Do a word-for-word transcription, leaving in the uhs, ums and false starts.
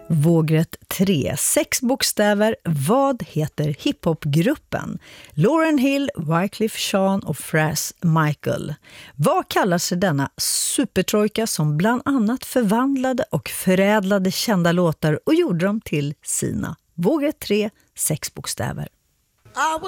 Vågrätt tre. Sex bokstäver. Vad heter hiphopgruppen? Lauryn Hill, Wyclef Jean och Fras Michael. Vad kallar sig denna supertrojka som bland annat förvandlade och förädlade kända låtar och gjorde dem till sina? Vågrätt tre. Sex bokstäver.